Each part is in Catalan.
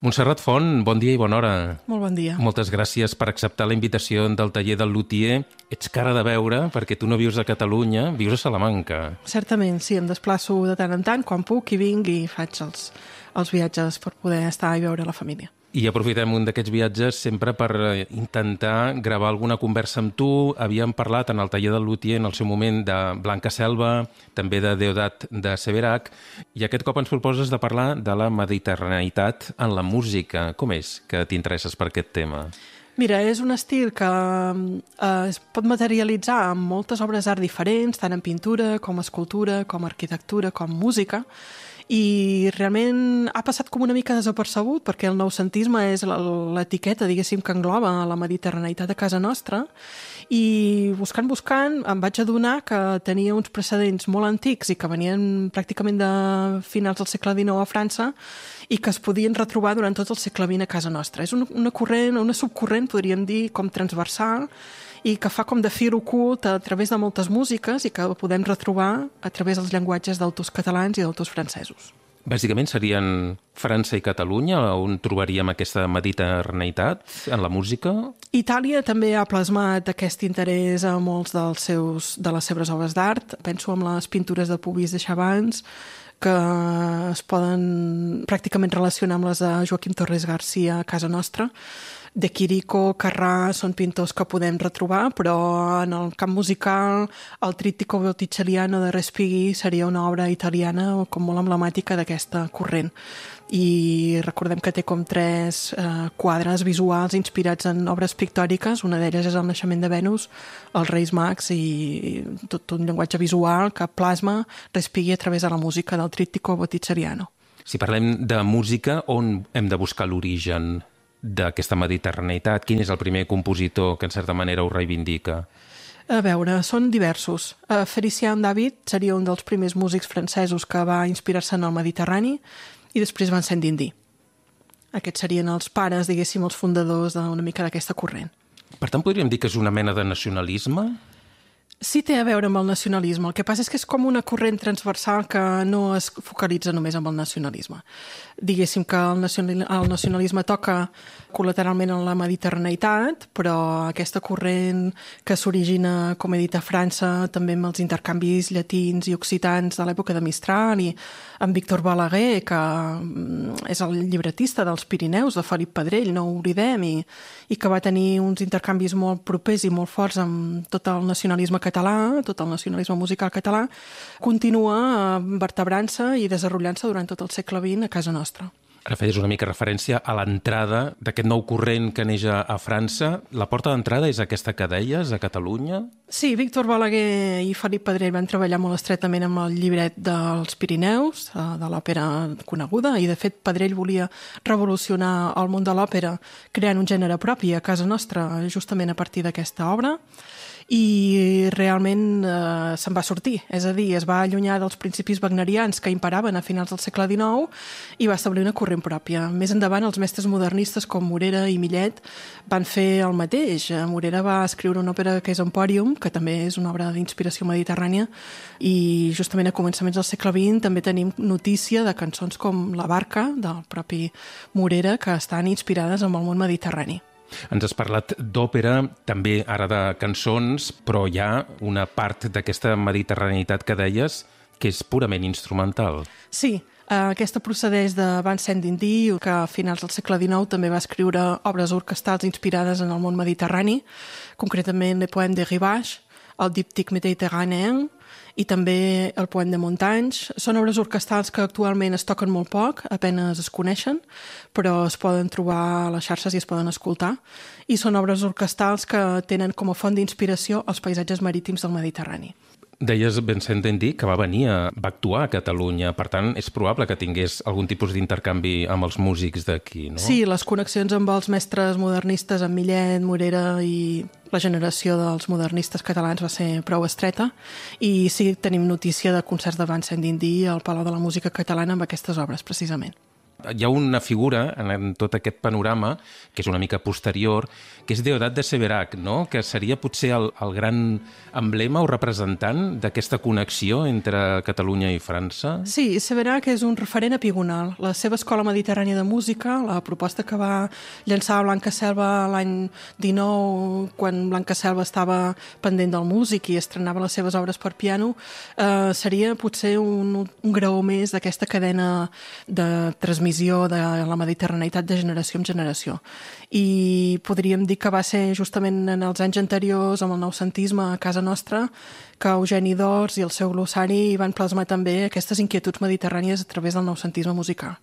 Montserrat Font, bon dia i bona hora. Molt bon dia. Moltes gràcies per acceptar la invitació del taller del luthier. Ets cara de veure, perquè tu no vius a Catalunya, vius a Salamanca. Certament, sí, em desplaço de tant en tant, quan puc i vinc i faig els viatges per poder estar i veure la família. I aprofitem un d'aquests viatges sempre per intentar gravar alguna conversa amb tu. Havíem parlat en el taller del luthier en el seu moment de Blanca Selva, també de Deodat de Severac, i aquest cop ens proposes de parlar de la mediterraneïtat en la música. Com és que t'interesses per aquest tema? Mira, és un estil que es pot materialitzar en moltes obres d'art diferents, tant en pintura, com escultura, com arquitectura, com música, i realment ha passat com una mica desapercebut perquè el noucentisme és l'etiqueta, diguéssim, que engloba la mediterraneïtat a casa nostra, i buscant em vaig adonar que tenia uns precedents molt antics i que venien pràcticament de finals del segle XIX a França i que es podien retrobar durant tot el segle XX a casa nostra. És una corrent, una subcorrent, podríem dir, com transversal, i que fa com de fil ocult a través de moltes músiques i que podem retrobar a través dels llenguatges d'autors catalans i d'autors francesos. Bàsicament serien França i Catalunya, on trobaríem aquesta mediterraneïtat en la música? Itàlia també ha plasmat aquest interès a molts de les seves obres d'art. Penso en les pintures de Puvis de Chavannes, que es poden pràcticament relacionar amb les de Joaquim Torres Garcia a casa nostra. De Chirico, Carrà, són pintors que podem retrobar, però en el camp musical el Trittico Botticelliano de Respighi seria una obra italiana com molt emblemàtica d'aquesta corrent. I recordem que té com 3 quadres visuals inspirats en obres pictòriques. Una d'elles és el naixement de Venus, els Reis Mags i tot un llenguatge visual que plasma Respighi a través de la música del Trittico Botticelliano. Si parlem de música, on hem de buscar l'origen d'aquesta mediterraneïtat? Quin és el primer compositor que en certa manera ho reivindica? A veure, són diversos. Félicien David seria un dels primers músics francesos que va inspirar-se en el Mediterrani i després Vincent d'Indy. Aquests serien els pares, diguéssim, els fundadors d'una mica d'aquesta corrent. Per tant, podríem dir que és una mena de nacionalisme? Sí, té a veure amb el nacionalisme. El que passa és que és com una corrent transversal que no es focalitza només amb el nacionalisme. Diguéssim que el nacionalisme toca col·lateralment en la mediterraneïtat, però aquesta corrent que s'origina, com he dit, a França, també amb els intercanvis llatins i occitans de l'època de Mistral, i amb Víctor Balaguer, que és el llibretista dels Pirineus, de Felip Pedrell, no ho oblidem, i que va tenir uns intercanvis molt propers i molt forts amb tot el nacionalisme català, tot el nacionalisme musical català, continua vertebrant-se i desenvolupant-se durant tot el segle XX a casa nostra. Ara feies una mica referència a l'entrada d'aquest nou corrent que neix a França. La porta d'entrada és aquesta que deies, a Catalunya? Sí, Víctor Balaguer i Felip Pedrell van treballar molt estretament amb el llibret dels Pirineus, de l'òpera coneguda, i de fet Pedrell volia revolucionar el món de l'òpera creant un gènere propi a casa nostra justament a partir d'aquesta obra, i realment se'n va sortir, és a dir, es va allunyar dels principis wagnerians que imperaven a finals del segle XIX i va establir una corrent pròpia. Més endavant, els mestres modernistes com Morera i Millet van fer el mateix. Morera va escriure una òpera que és Empòrium, que també és una obra d'inspiració mediterrània, i justament a començaments del segle XX també tenim notícia de cançons com La barca, del propi Morera, que estan inspirades en el món mediterrani. Ens has parlat d'òpera, també ara de cançons, però hi ha una part d'aquesta mediterraneïtat que deies que és purament instrumental. Sí, aquesta procedeix de Vincent d'Indy, que a finals del segle XIX també va escriure obres orquestrals inspirades en el món mediterrani, concretament Le Poème de Rivage, el Diptyque méditerranéen i també el Poème de Montaigne. Són obres orquestrals que actualment es toquen molt poc, apenes es coneixen, però es poden trobar a les xarxes i es poden escoltar. I són obres orquestrals que tenen com a font d'inspiració els paisatges marítims del Mediterrani. Deies Vincent d'Indy que va actuar a Catalunya, per tant, és probable que tingués algun tipus d'intercanvi amb els músics d'aquí, no? Sí, les connexions amb els mestres modernistes, amb Millet, Morera i la generació dels modernistes catalans va ser prou estreta, i sí, tenim notícia de concerts de Vincent d'Indy al Palau de la Música Catalana amb aquestes obres, precisament. hi ha una figura en tot aquest panorama, que és una mica posterior, que és Deodat de Séverac, no? Que seria potser el gran emblema o representant d'aquesta connexió entre Catalunya i França. Sí, Séverac és un referent epigonal. La seva escola mediterrània de música, la proposta que va llançar Blanca Selva l'any 19, quan Blanca Selva estava pendent del músic i estrenava les seves obres per piano, seria potser un graó més d'aquesta cadena de transmissió de la mediterraneïtat de generació en generació. I podríem dir que va ser justament en els anys anteriors, amb el noucentisme a casa nostra, que Eugeni d'Ors i el seu glossari van plasmar també aquestes inquietuds mediterrànies a través del noucentisme musical.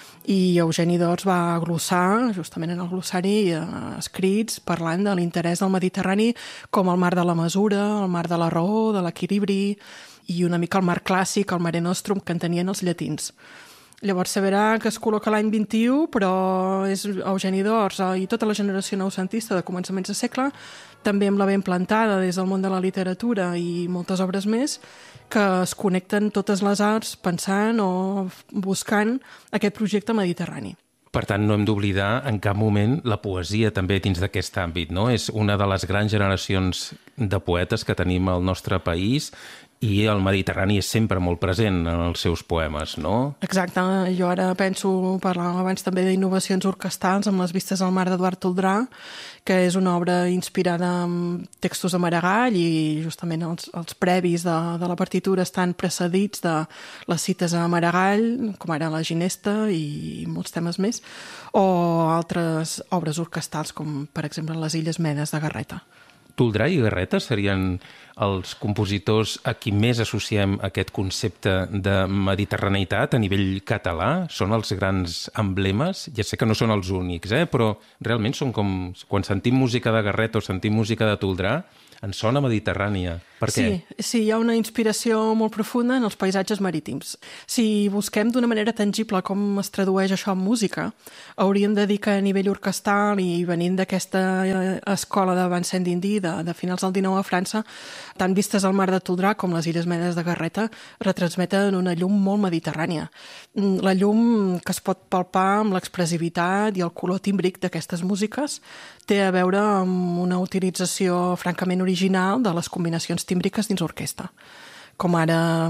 I Eugeni d'Ors va glossar, justament en el glossari, escrits parlant de l'interès del Mediterrani com el mar de la mesura, el mar de la raó, de l'equilibri, i una mica el mar clàssic, el mare nostrum, que entenien els llatins. Llavors Séverac es col·loca l'any 21, però és Eugeni d'Ors i tota la generació noucentista de començaments de segle, també amb la ben plantada des del món de la literatura i moltes obres més, que es connecten totes les arts pensant o buscant aquest projecte mediterrani. Per tant, no hem d'oblidar en cap moment la poesia també dins d'aquest àmbit, no? És una de les grans generacions de poetes que tenim al nostre país i el Mediterrani és sempre molt present en els seus poemes, no? Exacte. Jo ara penso, parlàvem abans també d'innovacions orquestrals amb les vistes al mar d'Eduard Toldrà, que és una obra inspirada en textos de Maragall i justament els previs de la partitura estan precedits de les cites a Maragall, com ara la Ginesta i molts temes més, o altres obres orquestrals com, per exemple, les Illes Medes de Garreta. Toldrà i Garreta serien els compositors a qui més associem aquest concepte de mediterraneïtat a nivell català? Són els grans emblemes? Ja sé que no són els únics, però realment són com... Quan sentim música de Garreta o sentim música de Toldrà, ens sona mediterrània. Per què? Sí, hi ha una inspiració molt profunda en els paisatges marítims. Si busquem d'una manera tangible com es tradueix això en música, hauríem de dir que a nivell orquestral i venint d'aquesta escola de Vincent d'Indy de finals del XIX a França, tant vistes al mar de Toldrà com les Illes Medes de Garreta retransmeten una llum molt mediterrània. La llum que es pot palpar amb l'expressivitat i el color tímbric d'aquestes músiques té a veure amb una utilització francament original de les combinacions tímbriques dins l'orquestra, com ara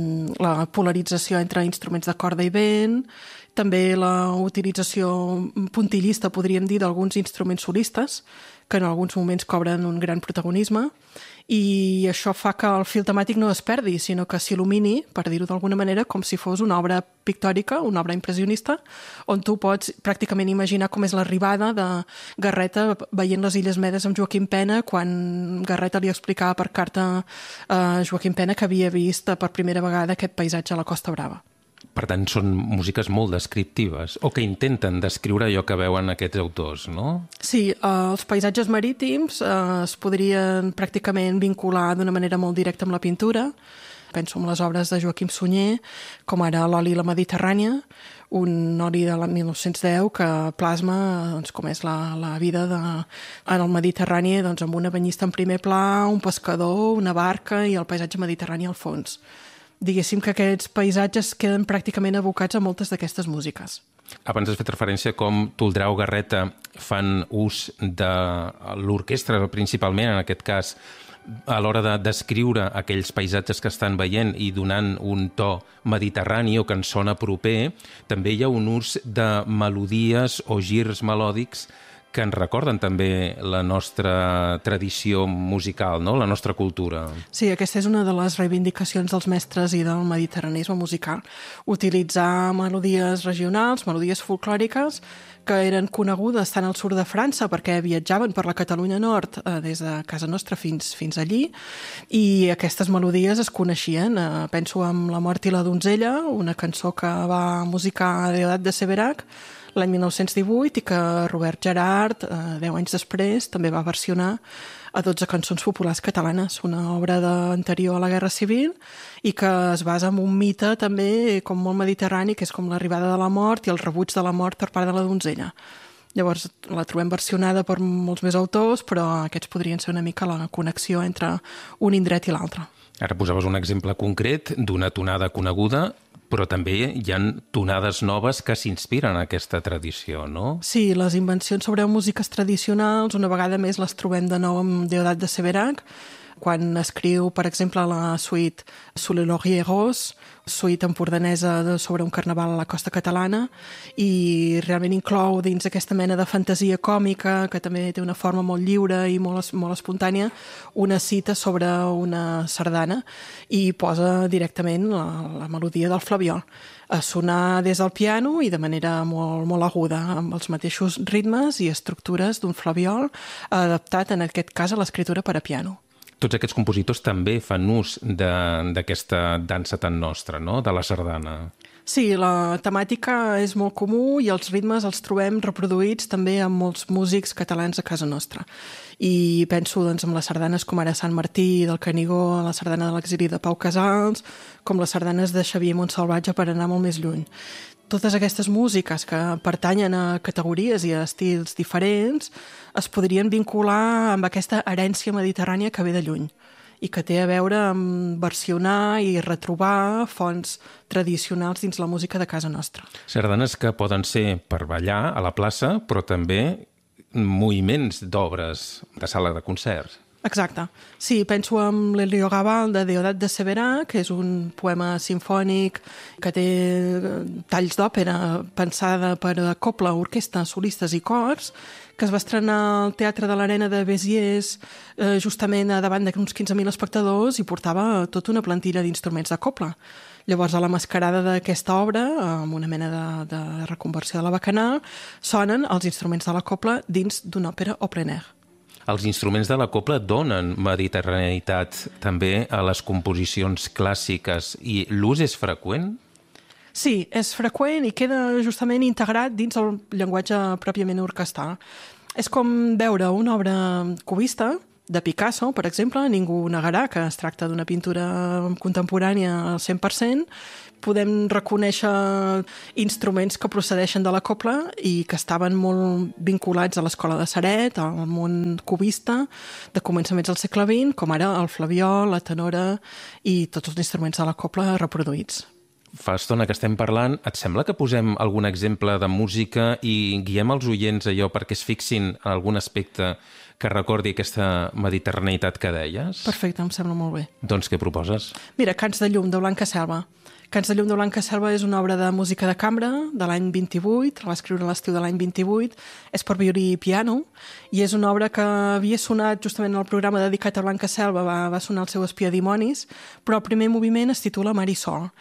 la polarització entre instruments de corda i vent, també la utilització puntillista, podríem dir, d'alguns instruments solistes, que en alguns moments cobren un gran protagonisme, i això fa que el fil temàtic no es perdi, sinó que s'il·lumini, per dir-ho d'alguna manera, com si fos una obra pictòrica, una obra impressionista, on tu pots pràcticament imaginar com és l'arribada de Garreta veient les Illes Medes amb Joaquim Pena, quan Garreta li explicava per carta a Joaquim Pena que havia vist per primera vegada aquest paisatge a la Costa Brava. Per tant, són músiques molt descriptives, o que intenten descriure allò que veuen aquests autors, no? Sí, els paisatges marítims es podrien pràcticament vincular d'una manera molt directa amb la pintura. Penso en les obres de Joaquim Sunyer, com ara l'oli i la Mediterrània, un oli de l'any 1910 que plasma com és la vida en el Mediterrani, amb una banyista en primer pla, un pescador, una barca i el paisatge mediterrani al fons. Diguéssim que aquests paisatges queden pràcticament abocats a moltes d'aquestes músiques. Abans has fet referència com Toldrà o Garreta fan ús de l'orquestra, principalment, en aquest cas, a l'hora de descriure aquells paisatges que estan veient i donant un to mediterrani o que ens sona proper. També hi ha un ús de melodies o girs melòdics que ens recorden també la nostra tradició musical, no? La nostra cultura. Sí, aquesta és una de les reivindicacions dels mestres i del mediterranisme musical. Utilitzar melodies regionals, melodies folclòriques, que eren conegudes tant al sud de França perquè viatjaven per la Catalunya Nord des de casa nostra fins allí, i aquestes melodies es coneixien. Penso en La mort i la donzella, una cançó que va musicar Deodat de Séverac l'any 1918 i que Robert Gerard, 10 anys després, també va versionar a 12 cançons populars catalanes, una obra anterior a la Guerra Civil i que es basa en un mite també com molt mediterrani, que és com l'arribada de la mort i el rebuig de la mort per part de la donzella. Llavors la trobem versionada per molts més autors, però aquests podrien ser una mica la connexió entre un indret i l'altre. Ara posaves un exemple concret d'una tonada coneguda, Però també hi ha tonades noves que s'inspiren en aquesta tradició, no? Sí, les invencions sobre músiques tradicionals una vegada més les trobem de nou amb Deodat de Séverac, quan escriu, per exemple, la suite Sous le laurier rose, suite empordanesa sobre un carnaval a la costa catalana, i realment inclou dins aquesta mena de fantasia còmica, que també té una forma molt lliure i molt espontània, una cita sobre una sardana i posa directament la melodia del flabiol a sonar des del piano i de manera molt aguda, amb els mateixos ritmes i estructures d'un flabiol, adaptat en aquest cas a l'escriptura per a piano. Tots aquests compositors també fan ús d'aquesta dansa tan nostra, no?, de la sardana. Sí, la temàtica és molt comú i els ritmes els trobem reproduïts també amb molts músics catalans a casa nostra. I penso doncs, en les sardanes com ara Sant Martí del Canigó, la sardana de l'exili de Pau Casals, com les sardanes de Xavier Montsalvatge, per anar molt més lluny. Totes aquestes músiques que pertanyen a categories i a estils diferents es podrien vincular amb aquesta herència mediterrània que ve de lluny i que té a veure amb versionar i retrobar fonts tradicionals dins la música de casa nostra. Sardanes que poden ser per ballar a la plaça, però també moviments d'obres de sala de concerts. Exacte. Sí, penso en l'Heliogabal de Deodat de Séverac, que és un poema sinfònic que té talls d'òpera pensada per a cobla, orquestra, solistes i cors, que es va estrenar al Teatre de l'Arena de Béziers justament davant d'uns 15.000 espectadors i portava tota una plantilla d'instruments de cobla. Llavors, a la mascarada d'aquesta obra, amb una mena de reconversió de la bacanal, sonen els instruments de la cobla dins d'una òpera au plein air. Els instruments de la cobla donen mediterraneïtat també a les composicions clàssiques i l'ús és freqüent? Sí, és freqüent i queda justament integrat dins el llenguatge pròpiament orquestral. És com veure una obra cubista de Picasso, per exemple, ningú negarà que es tracta d'una pintura contemporània al 100%, podem reconèixer instruments que procedeixen de la cobla i que estaven molt vinculats a l'escola de Ceret, al món cubista, de començaments del segle XX, com ara el flabiol, la tenora i tots els instruments de la cobla reproduïts. Fa estona que estem parlant. Et sembla que posem algun exemple de música i guiem els oients allò perquè es fixin en algun aspecte que recordi aquesta mediterraneïtat que deies? Perfecte, em sembla molt bé. Doncs què proposes? Mira, Cants de llum, de Blanca Selva. Cants de llum de Blanca Selva és una obra de música de cambra de l'any 28, la va escriure a l'estiu de l'any 28, és per violí i piano, i és una obra que havia sonat justament en el programa dedicat a Blanca Selva, va sonar el seu Espia Dimonis, però el primer moviment es titula Marisol,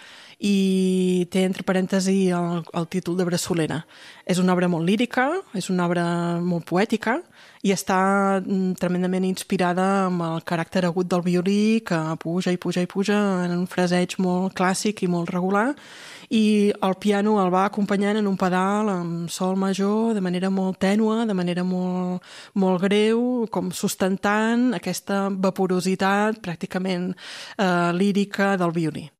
i té entre parèntesi el títol de Bressolera. És una obra molt lírica, és una obra molt poètica i està tremendament inspirada amb el caràcter agut del violí que puja i puja i puja en un fraseig molt clàssic i molt regular, i el piano el va acompanyant en un pedal amb sol major de manera molt tènua, de manera molt greu, com sustentant aquesta vaporositat pràcticament lírica del violí.